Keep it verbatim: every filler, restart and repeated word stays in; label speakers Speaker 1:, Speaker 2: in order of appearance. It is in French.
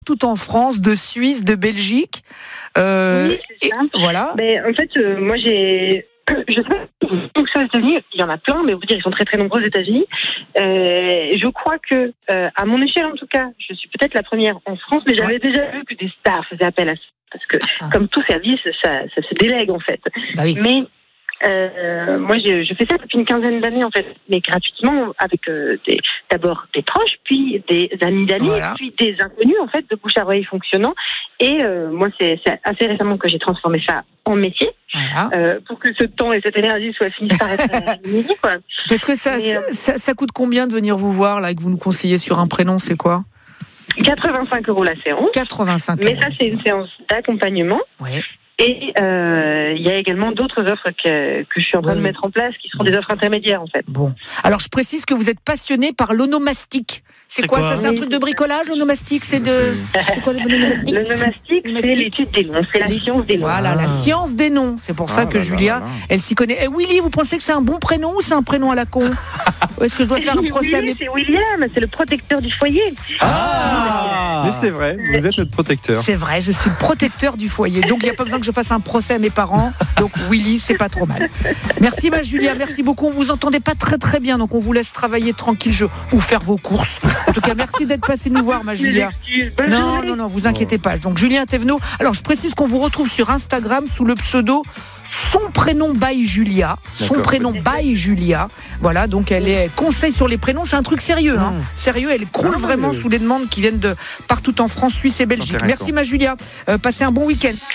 Speaker 1: tout en France, de Suisse, de Belgique. Euh,
Speaker 2: oui, c'est ça.
Speaker 1: Et, voilà.
Speaker 2: Mais en fait, euh, moi j'ai. Je sais pas donc ça aux États-Unis, il y en a plein, mais vous dire ils sont très très nombreux aux États-Unis. Euh, je crois que, euh, à mon échelle en tout cas, je suis peut-être la première en France, mais j'avais ouais. déjà vu que des stars faisaient appel à ça, parce que ah. comme tout service, ça, ça se délègue en fait.
Speaker 1: Bah oui.
Speaker 2: Mais Euh, moi, je, je fais ça depuis une quinzaine d'années, en fait, mais gratuitement, avec euh, des, d'abord des proches, puis des amis d'amis, voilà. puis des inconnus, en fait, de bouche à oreille fonctionnant. Et euh, moi, c'est, c'est assez récemment que j'ai transformé ça en métier, voilà. euh, pour que ce temps et cette énergie soient finis par être midi, quoi.
Speaker 1: Parce que ça, mais, euh, ça, ça coûte combien de venir vous voir, là, et que vous nous conseillez sur un prénom, c'est quoi ?
Speaker 2: quatre-vingt-cinq euros la séance.
Speaker 1: quatre-vingt-cinq
Speaker 2: Mais ça, c'est une séance d'accompagnement.
Speaker 1: Ouais.
Speaker 2: Et euh, il y a également d'autres offres que, que je suis en train oui. de mettre en place, qui seront des offres intermédiaires, en fait.
Speaker 1: Bon. Alors, je précise que vous êtes passionné par l'onomastique. C'est, c'est quoi, quoi ça? C'est un truc de bricolage, l'onomastique? C'est de... C'est quoi l'onomastique?
Speaker 2: L'onomastique, c'est l'étude des noms. C'est la c'est... science des noms.
Speaker 1: Voilà,
Speaker 2: ah.
Speaker 1: la science des noms. C'est pour ah, ça que là, Julia, là, là. elle s'y connaît. Et Willy, vous pensez que c'est un bon prénom ou c'est un prénom à la con? Ou est-ce que je dois faire un procès à mes...
Speaker 2: C'est William, c'est le protecteur du foyer.
Speaker 3: Ah, mais c'est vrai, vous êtes notre protecteur.
Speaker 1: C'est vrai, je suis le protecteur du foyer. Donc, il n'y a pas besoin que je fasse un procès à mes parents. Donc, Willy, c'est pas trop mal. Merci, ma Julia, merci beaucoup. On vous entendait pas très très bien, donc on vous laisse travailler tranquille je... ou faire vos courses. En tout cas, merci d'être passé nous voir, ma Julia. Non, non, non, vous inquiétez pas. Donc, Julien Thévenot. Alors, je précise qu'on vous retrouve sur Instagram sous le pseudo Son prénom by Julia. Son D'accord. prénom by Julia. Voilà, donc elle est conseil sur les prénoms. C'est un truc sérieux, hein. Mmh. Sérieux, elle croule ah, vraiment oui. sous les demandes qui viennent de partout en France, Suisse et Belgique. Merci, ma Julia. Euh, passez un bon week-end.